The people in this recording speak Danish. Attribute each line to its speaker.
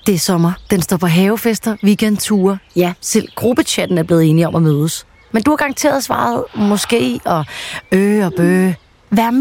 Speaker 1: Det er sommer. Den står på havefester, weekendture. Ja, selv gruppechatten er blevet enige om at mødes. Men du har garanteret svaret måske og bø. Vær med